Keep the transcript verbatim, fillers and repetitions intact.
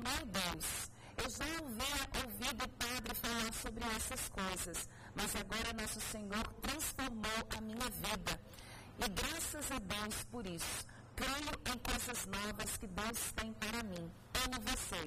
meu Deus, eu já havia ouvido o Padre falar sobre essas coisas, mas agora nosso Senhor transformou a minha vida. E graças a Deus por isso. Creio em coisas novas que Deus tem para mim. Amo vocês.